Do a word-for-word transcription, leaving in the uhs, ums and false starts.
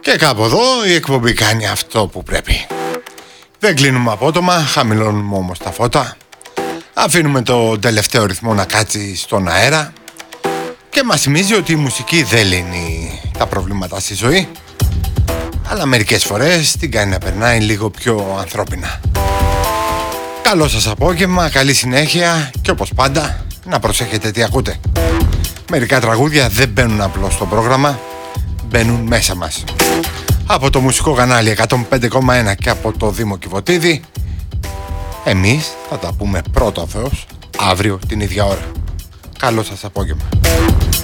Και κάπου εδώ η εκπομπή κάνει αυτό που πρέπει. Δεν κλείνουμε απότομα, χαμηλώνουμε όμως τα φώτα. Αφήνουμε το τελευταίο ρυθμό να κάτσει στον αέρα. Και μας θυμίζει ότι η μουσική δεν λύνει τα προβλήματα στη ζωή, αλλά μερικές φορές την κάνει να περνάει λίγο πιο ανθρώπινα. Καλό σας απόγευμα, καλή συνέχεια και όπως πάντα να προσέχετε τι ακούτε. Μερικά τραγούδια δεν μπαίνουν απλώς στο πρόγραμμα, μπαίνουν μέσα μας. Από το μουσικό κανάλι εκατόν πέντε κόμμα ένα και από το Δήμο Κιβωτίδη, εμείς θα τα πούμε πρώτο ο Θεός αύριο την ίδια ώρα. Καλό σας απόγευμα.